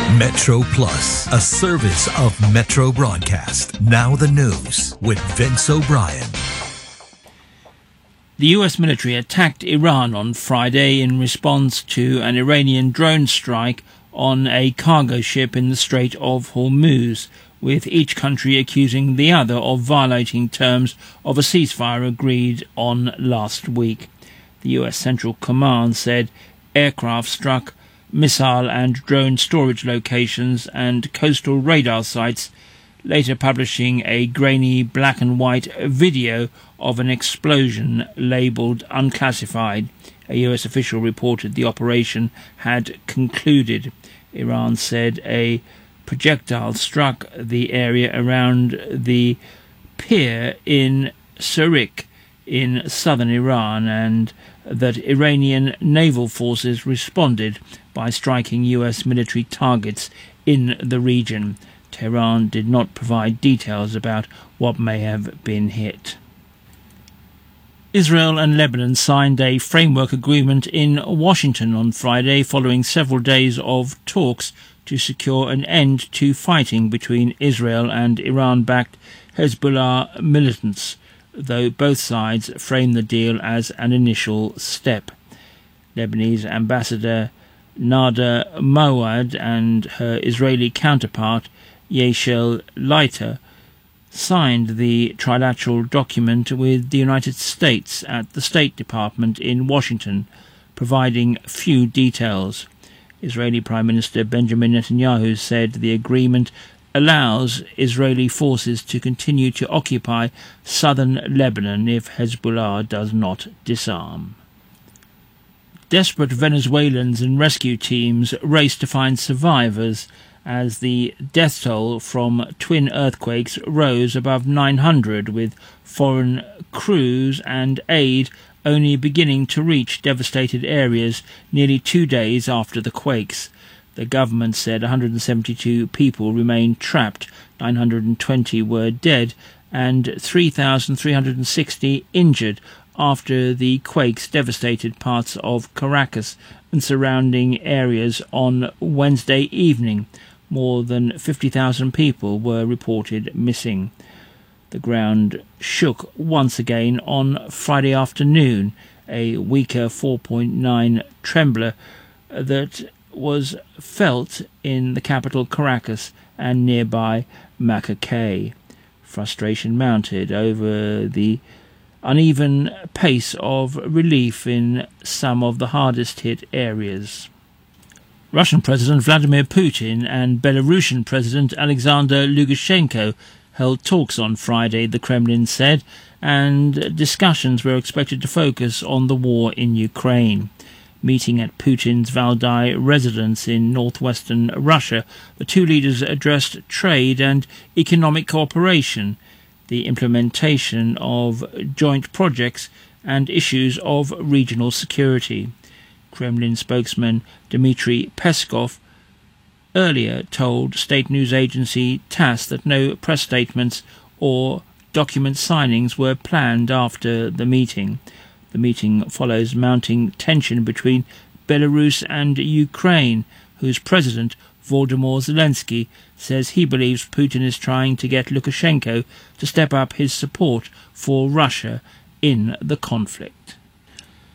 Metro Plus, a service of Metro Broadcast. Now the news with Vince O'Brien. The US military attacked Iran on Friday in response to an Iranian drone strike on a cargo ship in the Strait of Hormuz, with each country accusing the other of violating terms of a ceasefire agreed on last week. The US Central Command said aircraft struck missile and drone storage locations and coastal radar sites, later publishing a grainy black and white video of an explosion labelled unclassified. A US official reported the operation had concluded. Iran said a projectile struck the area around the pier in Surik in southern Iran, and that Iranian naval forces responded by striking US military targets in the region. Tehran did not provide details about what may have been hit. Israel and Lebanon signed a framework agreement in Washington on Friday following several days of talks to secure an end to fighting between Israel and Iran-backed Hezbollah militants, though both sides frame the deal as an initial step. Lebanese Ambassador Nada Mawad and her Israeli counterpart Yeshel Leiter signed the trilateral document with the United States at the State Department in Washington, providing few details. Israeli Prime Minister Benjamin Netanyahu said the agreement allows Israeli forces to continue to occupy southern Lebanon if Hezbollah does not disarm. Desperate Venezuelans and rescue teams race to find survivors as the death toll from twin earthquakes rose above 900, with foreign crews and aid only beginning to reach devastated areas nearly 2 days after the quakes. The government said 172 people remained trapped, 920 were dead, and 3,360 injured after the quakes devastated parts of Caracas and surrounding areas on Wednesday evening. More than 50,000 people were reported missing. The ground shook once again on Friday afternoon, a weaker 4.9 trembler that was felt in the capital Caracas and nearby Maracay. Frustration mounted over the uneven pace of relief in some of the hardest hit areas. Russian President Vladimir Putin and Belarusian President Alexander Lukashenko held talks on Friday, the Kremlin said, and discussions were expected to focus on the war in Ukraine. Meeting at Putin's Valdai residence in northwestern Russia, the two leaders addressed trade and economic cooperation, the implementation of joint projects, and issues of regional security. Kremlin spokesman Dmitry Peskov earlier told state news agency TASS that no press statements or document signings were planned after the meeting. The meeting follows mounting tension between Belarus and Ukraine, whose president, Volodymyr Zelensky, says he believes Putin is trying to get Lukashenko to step up his support for Russia in the conflict.